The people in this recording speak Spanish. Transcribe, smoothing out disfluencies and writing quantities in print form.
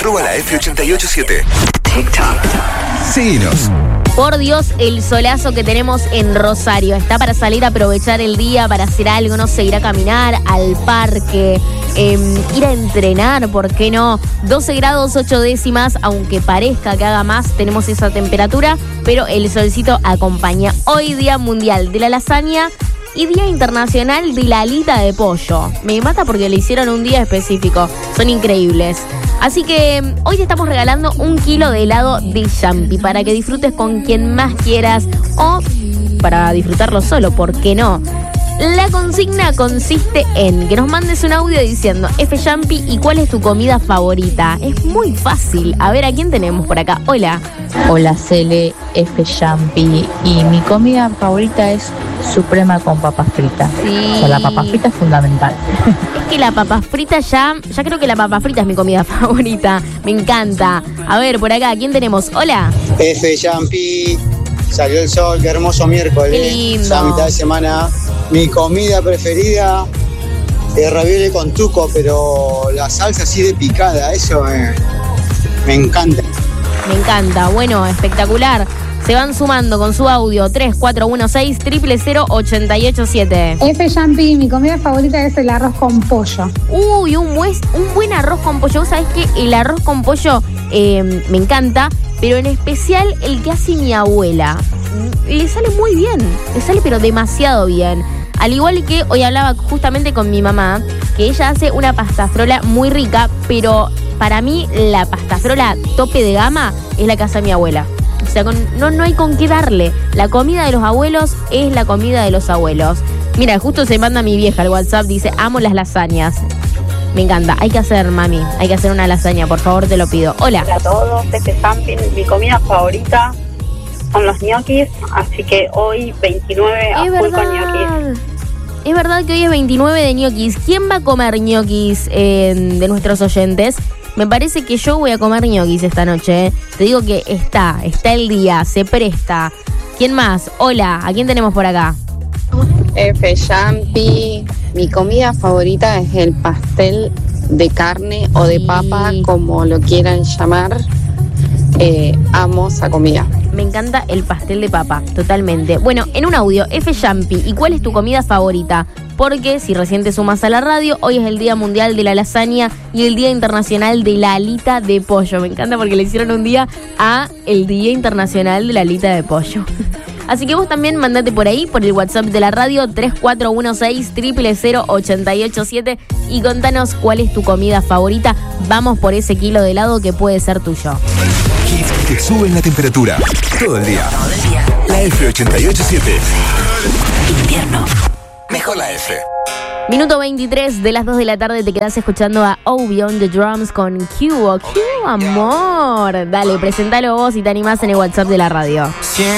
La F887. TikTok. Síguenos. Por Dios, el solazo que tenemos en Rosario. Está para salir a aprovechar el día, para hacer algo, no sé, ir a caminar al parque, ir a entrenar, ¿por qué no? 12 grados 8 décimas, aunque parezca que haga más, tenemos esa temperatura, pero el solcito acompaña. Hoy Día Mundial de la Lasaña y Día Internacional de la Alita de Pollo. Me mata porque le hicieron un día específico, son increíbles. Así que hoy te estamos regalando 1 kilo de helado de Jumpy para que disfrutes con quien más quieras o para disfrutarlo solo, ¿por qué no? La consigna consiste en que nos mandes un audio diciendo F Jumpy y cuál es tu comida favorita. Es muy fácil. A ver, ¿a quién tenemos por acá? Hola. Hola Cele, F Jumpy, y mi comida favorita es suprema con papas fritas. Sí. O sea, la papa frita es fundamental. Es que la papa frita ya creo que la papa frita es mi comida favorita. Me encanta. A ver, por acá, ¿a quién tenemos? Hola. F Jumpy, salió el sol, qué hermoso miércoles. Qué lindo. Ya mitad de semana. Mi comida preferida es ravioli con tuco, pero la salsa así de picada, eso me encanta. Me encanta. Bueno, espectacular. Se van sumando con su audio 3416-000-887. F Jumpy, mi comida favorita es el arroz con pollo. Uy, un buen arroz con pollo. Vos sabés que el arroz con pollo me encanta, pero en especial el que hace mi abuela. Le sale muy bien, le sale pero demasiado bien. Al igual que hoy hablaba justamente con mi mamá, que ella hace una pasta frola muy rica, pero para mí la pasta frola tope de gama es la que hace mi abuela. O sea, no hay con qué darle. La comida de los abuelos es la comida de los abuelos. Mira, justo se manda mi vieja al WhatsApp, dice, amo las lasañas. Me encanta, hay que hacer, mami, hay que hacer una lasaña, por favor, te lo pido. Hola. Hola a todos, este Jumpy, mi comida favorita son los ñoquis, así que hoy 29 a full con ñoquis. Es verdad que hoy es 29 de ñoquis. ¿Quién va a comer ñoquis de nuestros oyentes? Me parece que yo voy a comer ñoquis esta noche. Te digo que está el día, se presta. ¿Quién más? Hola, ¿a quién tenemos por acá? F Jumpy, mi comida favorita es el pastel de carne o de papa, como lo quieran llamar. Amo esa comida. Me encanta el pastel de papa, totalmente. Bueno, en un audio, F Jumpy, ¿y cuál es tu comida favorita? Porque si recién te sumas a la radio, hoy es el Día Mundial de la Lasaña y el Día Internacional de la Alita de Pollo. Me encanta porque le hicieron un día a el Día Internacional de la Alita de Pollo. Así que vos también mandate por ahí, por el WhatsApp de la radio 3416-000-887 y contanos cuál es tu comida favorita. Vamos por ese kilo de helado que puede ser tuyo. Hits que suben la temperatura todo el día. La F887. Invierno. Mejor la F. Minuto 23 de las 2 de la tarde, te quedás escuchando a Obi on the Drums con Q, amor. Dale, presentalo vos y te animás en el WhatsApp de la radio.